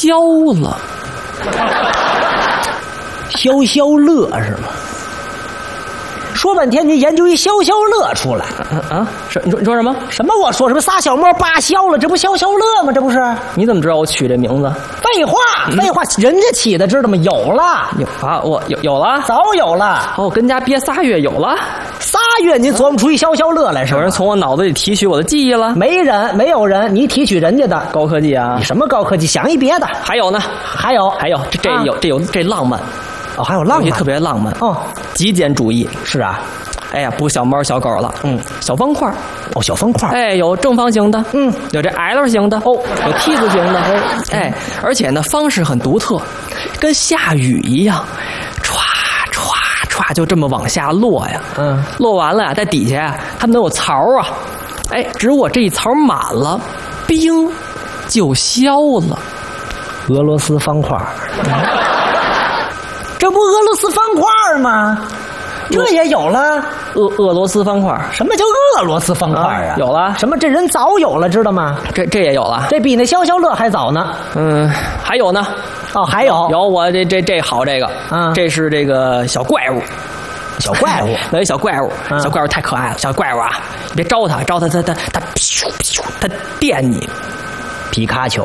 消了。 消消乐是吗？说半天，你研究一消消乐出来你说什么？ 什么？我说什么仨小猫八消了，这不消消乐吗？这不是？ 你怎么知道我取这名字？ 废话，废话，人家起的知道吗？有了， 我有了， 早有了。 哦，跟家憋仨月有了 ，3月你琢磨出一消消乐来是吧？ 有人从我脑子里提取我的记忆了？ 没有人，你提取人家的高科技啊！ 你什么高科技？想一别的。 还有呢？ 还有， 这浪漫。 哦，还有浪漫， 特别浪漫哦， 极简主义是啊。 哎呀，不小猫小狗了，小方块哦，小方块， 哎，有正方形的，有这 L 型的，哦，有 T 字形的，哎，而且呢方式很独特，跟下雨一样，歘歘歘就这么往下落呀，落完了呀，在底下呀，它们都有槽啊，哎，只有我这一槽满了，冰就消了。 俄罗斯方块。这不俄罗斯方块吗？这也有了。 俄罗斯方块， 什么叫俄罗斯方块啊？ 有了。 什么？这人早有了，知道吗？ 这也有了。 这比那消消乐还早呢。 还有呢。 哦，还有我这好这个，这是这个小怪物。 小怪物， 那一小怪物，小怪物太可爱了。小怪物啊，你别招它，它它电你。 皮卡丘。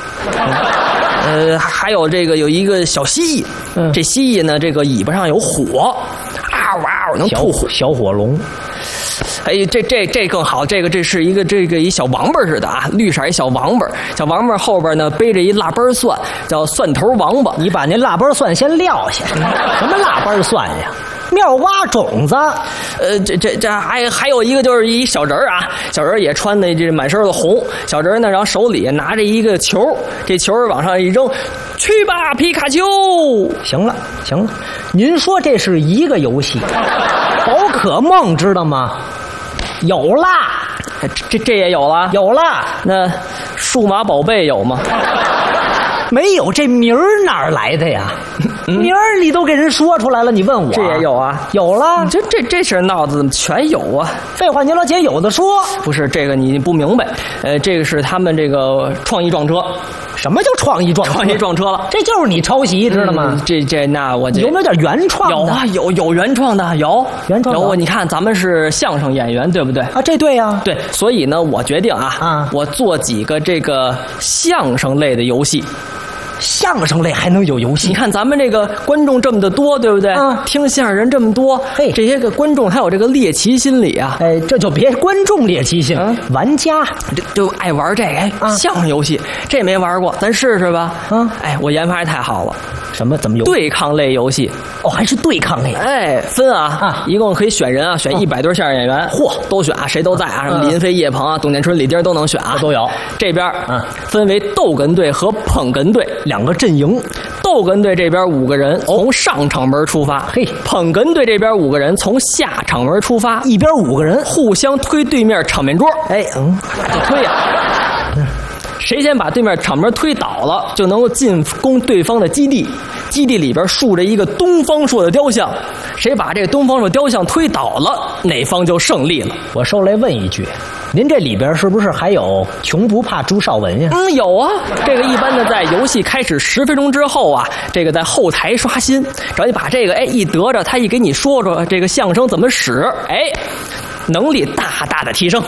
还有这个有一个小蜥蜴，这蜥蜴呢，这个尾巴上有火，哇，能吐火， 小火龙。 哎，这更好，这是一小王八似的啊，绿色一小王八，小王八后边呢背着一腊八蒜，叫蒜头王八。 你把那腊八蒜先撂下，什么腊八蒜呀？妙蛙种子。 这还有一个就是一小人啊，小人也穿的这满身的红，小人呢，然后手里拿着一个球，这球往上一扔，去吧皮卡丘。 行了，您说这是一个游戏，宝可梦知道吗？有啦， 这也有了， 有了。 那数码宝贝有吗？ 没有，这名儿哪儿来的呀？名儿你都给人说出来了，你问我这也有啊？ 有了。 这事闹的怎么全有啊？ 废话，您老姐有的说。 不是这个你不明白，这个是他们这个创意撞车。 什么叫创意撞车？ 创意撞车了， 这就是你抄袭，知道吗？ 那我有没有点原创的？ 有啊，有原创的，有原创的。 有，你看咱们是相声演员，对不对？ 啊，这对呀。 对，所以呢，我决定我做几个这个相声类的游戏。 相声类还能有游戏？ 你看咱们这个观众这么的多，对不对？听相声人这么多，这些个观众他有这个猎奇心理啊。 哎，这就别观众猎奇心，玩家就爱玩这个相声游戏，这没玩过，咱试试吧。哎，我研发太好了。 什么？怎么有对抗类游戏？ 哦，还是对抗类？ 哎，分一共可以选人选100对相声演员，都选谁都在什么林飞、叶鹏董建春、李丁都能选都有。 这边分为逗哏队和捧哏队 2个阵营。 逗哏队这边5个人从上场门出发，捧哏队这边5个人从下场门出发， 一边5个人互相推对面场面桌。就推呀。谁先把对面场门推倒了，就能够进攻对方的基地。基地里边竖着一个东方朔的雕像，谁把这个东方朔雕像推倒了，哪方就胜利了。 我受来问一句，您这里边是不是还有穷不怕朱绍文呀？ 有啊。这个一般的在游戏开始10分钟之后这个在后台刷新，只要你把这个一得着，他一给你说说这个相声怎么使，能力大大的提升。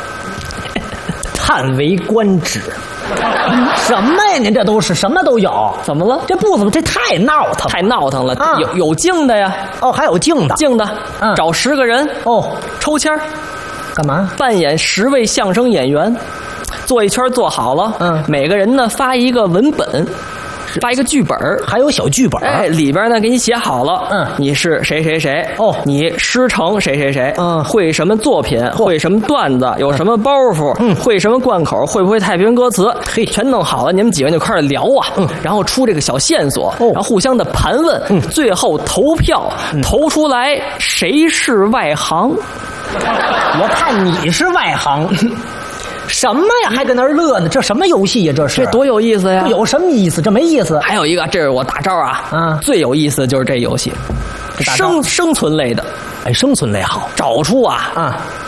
叹为观止。什么呀？您这都是什么都有？ 怎么了？ 这不怎么，这太闹腾了， 太闹腾了。有静的呀。 还有静的。 静的。找10个人。抽签。 干嘛？ 扮演10位相声演员，做一圈做好了。每个人呢发一个文本。发一个剧本， 还有小剧本， 里边呢给你写好了，你是谁谁谁，你师承谁谁谁，会什么作品，会什么段子，有什么包袱，会什么贯口，会不会太平歌词，全弄好了，你们几个人就开始聊然后出这个小线索，然后互相的盘问，最后投票，投出来谁是外行。 我看你是外行。什么呀？还跟那儿乐呢？这什么游戏呀？这多有意思呀！ 有什么意思？这没意思。 还有一个，这是我大招最有意思的就是这游戏，生存类的。 生存类好， 找出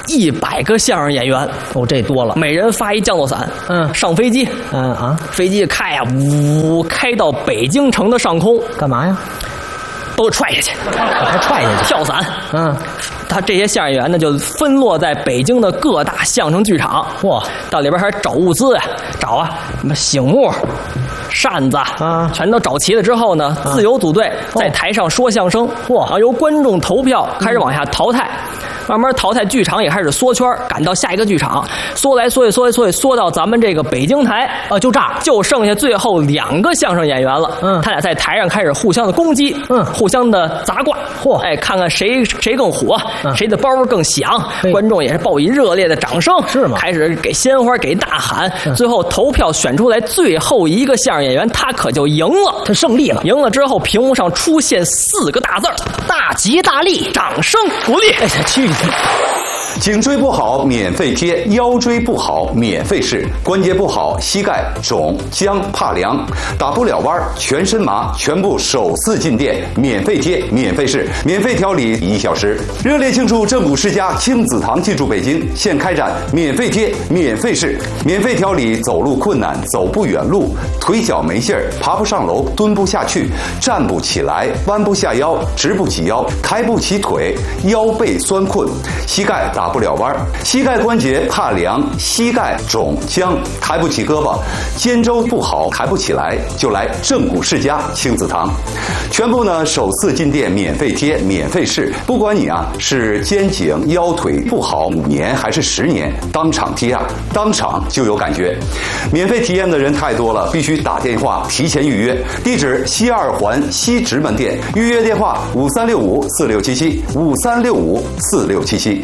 100个相声演员。 哦，这多了。 每人发一降落伞，上飞机，飞机开呀，开到北京城的上空， 干嘛呀？ 都踹下去， 还踹下去， 跳伞。他这些相声演员呢，就分落在北京的各大相声剧场。哇，到里边还找物资呀，找什么醒木、扇子全都找齐了之后呢，自由组队在台上说相声。哇，由观众投票开始往下淘汰。慢慢淘汰，剧场也开始缩圈，赶到下一个剧场，缩来缩去，缩到咱们这个北京台，就这儿，就剩下最后2个相声演员了。他俩在台上开始互相的攻击，互相的砸挂，看看谁更火，谁的包更响。观众也是报以热烈的掌声，是吗？开始给鲜花，给大喊。最后投票选出来最后一个相声演员，他可就赢了， 他胜利了。 赢了之后，屏幕上出现4个大字：大吉大利，掌声鼓励。哎呀，去！ 颈椎不好免费贴，腰椎不好免费试，关节不好膝盖肿僵怕凉，打不了弯全身麻，全部首次进店免费贴免费试，免费调理1小时。热烈庆祝正骨世家亲子堂进驻北京，现开展免费贴免费试，免费调理走路困难、走不远路、腿脚没劲儿、爬不上楼、蹲不下去、站不起来、弯不下腰、直不起腰、抬不起腿、腰背酸困、膝盖打不了弯，膝盖关节怕凉，膝盖肿僵，抬不起胳膊，肩周不好，抬不起来，就来正骨世家亲子堂。全部呢首次进店免费贴免费试，不管你是肩颈腰腿不好5年还是10年，当场贴当场就有感觉。免费体验的人太多了，必须打电话提前预约。地址西2环西直门店，预约电话5365467753654677。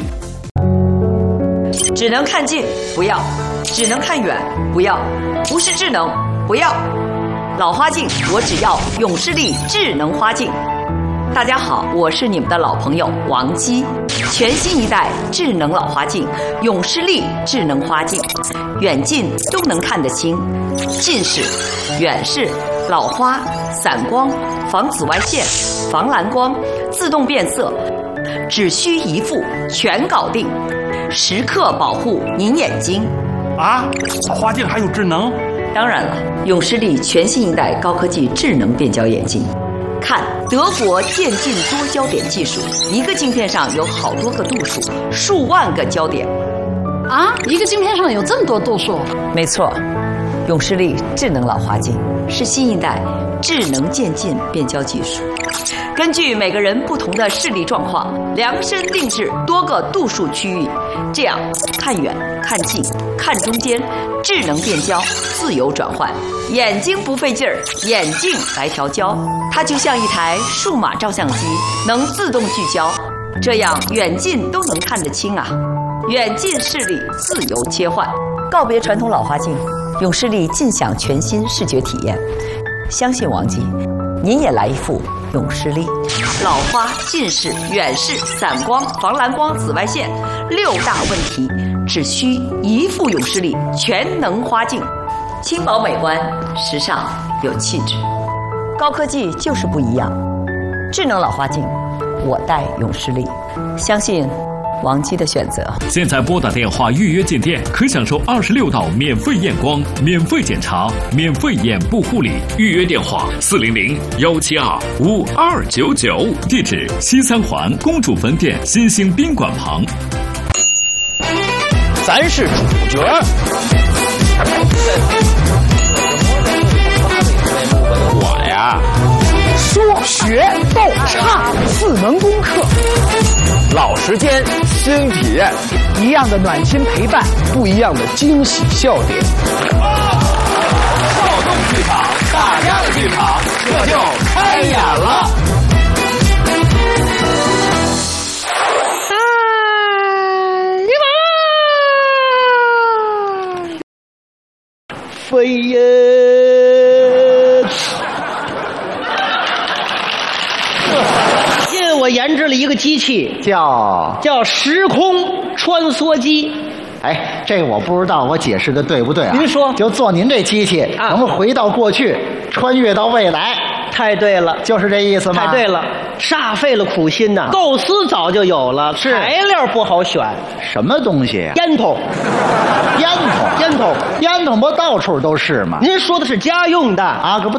只能看近不要，只能看远不要，不是智能不要。老花镜我只要永视力智能花镜。大家好，我是你们的老朋友王姬。全新一代智能老花镜永视力智能花镜，远近都能看得清，近视、远视、老花、散光、防紫外线、防蓝光、自动变色，只需一副全搞定，时刻保护您眼睛。 老花镜还有智能？ 当然了，永视力全新一代高科技智能变焦眼镜。看德国渐进多焦点技术，一个镜片上有好多个度数，数万个焦点。 一个镜片上有这么多度数？ 没错，永视力智能老花镜是新一代智能渐进变焦技术，根据每个人不同的视力状况，量身定制多个度数区域，这样看远、看近、看中间，智能变焦，自由转换，眼睛不费劲儿，眼镜来调焦，它就像一台数码照相机，能自动聚焦，这样远近都能看得清远近视力自由切换，告别传统老花镜，永视力尽享全新视觉体验。相信王姬，您也来一副永视力。老花、近视、远视、散光、防蓝光、紫外线6大问题，只需一副永视力全能花镜，轻薄美观，时尚有气质。高科技就是不一样，智能老花镜，我戴永视力，相信王姬的选择。 现在拨打电话预约进店，可享受26道免费验光、免费检查、免费眼部护理。预约电话400-172-5299，地址西3环公主坟店新兴宾馆旁。 咱是主角。我呀， 说学逗唱4门功课， 老时间新体验， 一样的暖心陪伴， 不一样的惊喜笑点。 少动剧场，大家的剧场，这就开演了。 飞呀！因为我研制了一个机器，叫时空穿梭机。 哎，这我不知道，我解释的对不对啊？ 您说， 就做您这机器，能回到过去，穿越到未来， 太对了， 就是这意思吗？ 太对了，煞费了苦心呐。构思早就有了， 是材料不好选。 什么东西呀？ 烟筒， 烟筒， 烟筒， 烟筒不到处都是吗？ 您说的是家用的啊，可不